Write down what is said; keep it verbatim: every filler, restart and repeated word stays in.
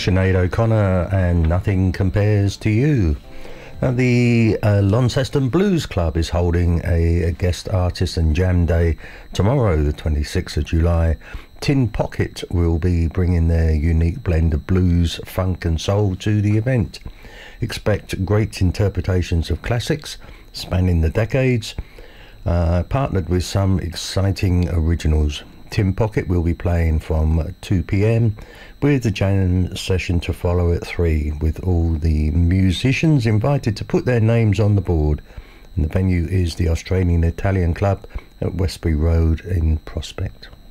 Sinead O'Connor and Nothing Compares to You. Now, the uh, Launceston Blues Club is holding a, a guest artist and jam day tomorrow, the twenty-sixth of July. Tin Pocket will be bringing their unique blend of blues, funk and soul to the event. Expect great interpretations of classics spanning the decades, uh, partnered with some exciting originals. Tin Pocket will be playing from two p m with the jam session to follow at three, with all the musicians invited to put their names on the board. And the venue is the Australian Italian Club at Westbury Road in Prospect.